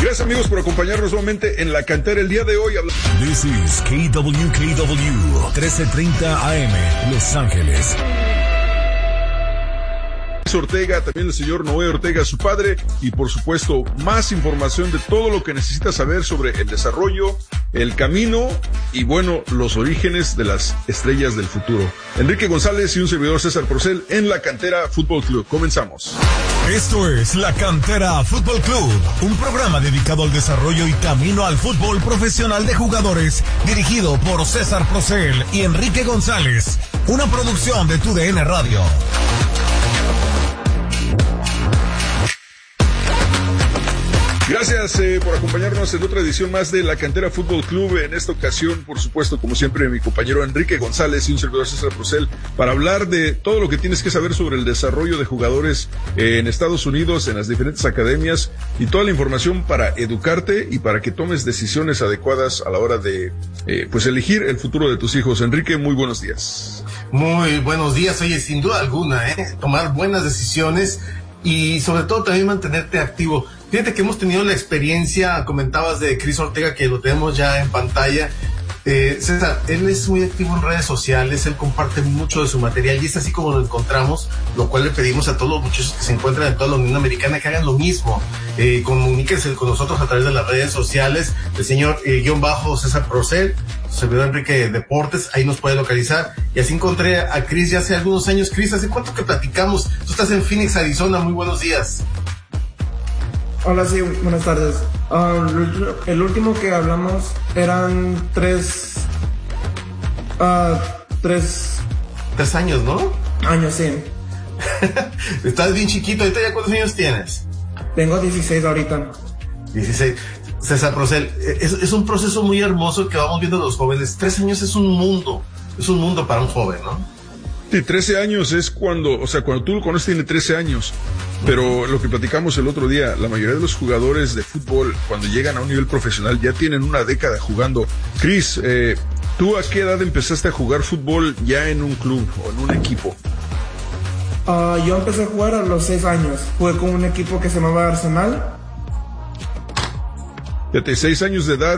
Gracias amigos por acompañarnos nuevamente en La Cantera el día de hoy. This is KWKW 1330 AM, Los Ángeles. Ortega, también el señor Noé Ortega, su padre, y por supuesto más información de todo lo que necesitas saber sobre el desarrollo, el camino y bueno, los orígenes de las estrellas del futuro. Enrique González y un servidor César Procel en La Cantera Fútbol Club. Comenzamos. Esto es La Cantera Fútbol Club, un programa dedicado al desarrollo y camino al fútbol profesional de jugadores, dirigido por César Procel y Enrique González, una producción de TUDN Radio. Gracias por acompañarnos en otra edición más de La Cantera Fútbol Club. En esta ocasión, por supuesto, como siempre, mi compañero Enrique González y un servidor César Procel para hablar de todo lo que tienes que saber sobre el desarrollo de jugadores en Estados Unidos, en las diferentes academias y toda la información para educarte y para que tomes decisiones adecuadas a la hora de elegir el futuro de tus hijos. Enrique, muy buenos días. Muy buenos días. Oye, sin duda alguna, tomar buenas decisiones y sobre todo también mantenerte activo. Fíjate que hemos tenido la experiencia, comentabas de Cris Ortega, que lo tenemos ya en pantalla. César, él es muy activo en redes sociales, él comparte mucho de su material y es así como lo encontramos, lo cual le pedimos a todos los muchachos que se encuentran en toda la Unión Americana que hagan lo mismo. Comuníquense con nosotros a través de las redes sociales, el señor César Procel, servidor Enrique Deportes, ahí nos puede localizar. Y así encontré a Cris ya hace algunos años. Cris, ¿hace cuánto que platicamos? Tú estás en Phoenix, Arizona, muy buenos días. Hola, sí, buenas tardes. El último que hablamos eran tres años, ¿no? Años, sí. Estás bien chiquito. ¿Ahorita ya cuántos años tienes? Tengo 16 ahorita. 16. César Procel, es un proceso muy hermoso que vamos viendo los jóvenes. 3 años es un mundo para un joven, ¿no? Sí, 13 años es cuando tú lo conoces tiene 13 años. Pero lo que platicamos el otro día, la mayoría de los jugadores de fútbol, cuando llegan a un nivel profesional, ya tienen una década jugando. Cris, ¿tú a qué edad empezaste a jugar fútbol ya en un club o en un equipo? Yo empecé a jugar a los 6 años. Jugué con un equipo que se llamaba Arsenal. Fíjate, 6 años de edad